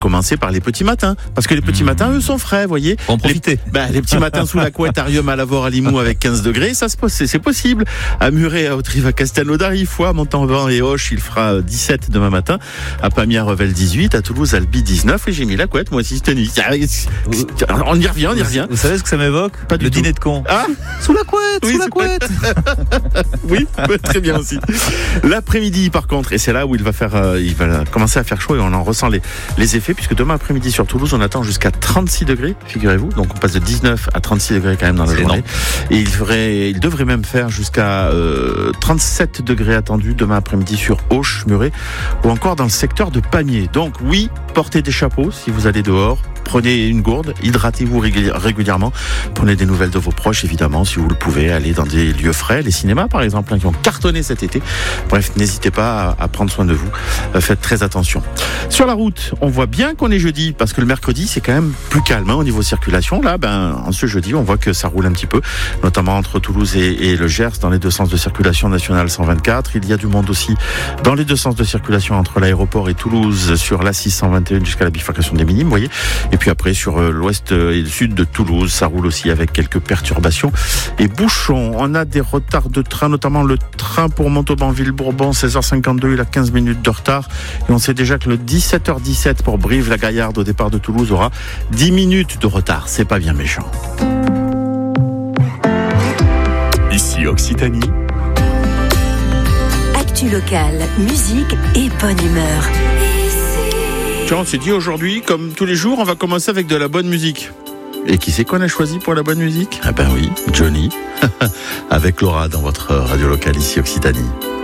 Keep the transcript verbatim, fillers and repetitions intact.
Commencer par les petits matins, parce que les petits mmh. matins, eux, sont frais, vous voyez. En profiter. Les, bah, les petits matins sous la couette, à Riom, à Lavore, à Limoux, avec quinze degrés, ça se pose, c'est, c'est possible. À Muret, à Autrive, à Castelnaudary, Foix, Montalban et Auch, il fera dix-sept demain matin. À Pamiers, à Revel, dix-huit. À Toulouse, Albi, dix-neuf. Et j'ai mis la couette, moi aussi, cette nuit. On y revient, on y revient. Vous savez ce que ça m'évoque? Pas du Le tout. Dîner de con. Ah, sous la couette, oui, sous la couette. Oui, très bien aussi. L'après-midi, par contre, et c'est là où il va faire, euh, il va commencer à faire chaud et on en ressent les, les effets, puisque demain après-midi sur Toulouse, on attend jusqu'à trente-six degrés, figurez-vous. Donc on passe de dix-neuf à trente-six degrés quand même dans la c'est journée. énorme. Et il ferait, il devrait même faire jusqu'à euh, trente-sept degrés attendus demain après-midi sur Auch, Muret, ou encore dans le secteur de Pamiers. Donc oui, portez des chapeaux si vous allez dehors. Prenez une gourde, hydratez-vous régulièrement. Prenez des nouvelles de vos proches, évidemment, si vous le pouvez. Allez dans des lieux frais, les cinémas par exemple, hein, qui ont cartonné cet été. Bref, n'hésitez pas à, à prendre soin de vous. Euh, faites très attention. Sur la route, on voit bien qu'on est jeudi, parce que le mercredi, c'est quand même plus calme hein, au niveau circulation. Là, ben, en ce jeudi, on voit que ça roule un petit peu, notamment entre Toulouse et, et le Gers, dans les deux sens de circulation nationale cent vingt-quatre. Il y a du monde aussi dans les deux sens de circulation entre l'aéroport et Toulouse, sur l'A six cent vingt et un jusqu'à la bifurcation des Minimes, vous voyez. Et puis après, sur l'ouest et le sud de Toulouse, ça roule aussi avec quelques perturbations et bouchons. On a des retards de train, notamment le train pour Montauban-Villebourbon, seize heures cinquante-deux, il a quinze minutes de retard. Et on sait déjà que le dix-sept heures dix-sept pour Brive-la-Gaillarde au départ de Toulouse aura dix minutes de retard. C'est pas bien méchant. Ici Occitanie. Actu locale, musique et bonne humeur. On s'est dit aujourd'hui, comme tous les jours, on va commencer avec de la bonne musique. Et qui c'est qu'on a choisi pour la bonne musique? Ah ben oui, Johnny, avec Laura dans votre radio locale ici Occitanie.